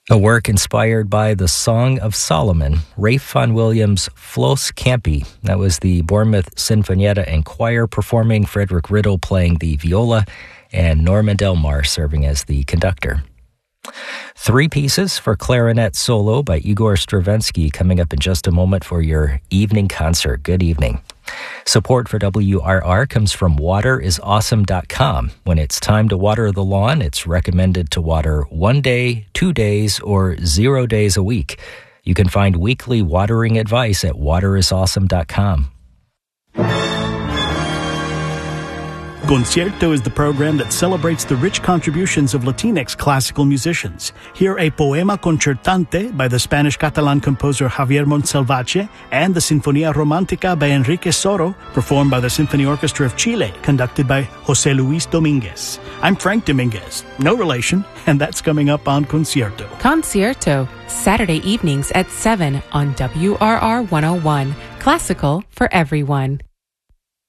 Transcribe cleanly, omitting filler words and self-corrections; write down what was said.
A work inspired by the Song of Solomon, Ralph Vaughan Williams' Flos Campi. That was the Bournemouth Sinfonietta and Choir performing, Frederick Riddle playing the viola, and Norma Del Mar serving as the conductor. 3 pieces for clarinet solo by Igor Stravinsky coming up in just a moment for your evening concert. Good evening. Support for WRR comes from waterisawesome.com. When it's time to water the lawn, it's recommended to water 1 day, 2 days, or 0 days a week. You can find weekly watering advice at waterisawesome.com. Concierto is the program that celebrates the rich contributions of Latinx classical musicians. Hear a poema concertante by the Spanish-Catalan composer Javier Montsalvache and the Sinfonía Romántica by Enrique Soro, performed by the Symphony Orchestra of Chile, conducted by José Luis Dominguez. I'm Frank Dominguez, no relation, and that's coming up on Concierto. Concierto, Saturday evenings at 7 on WRR 101. Classical for everyone.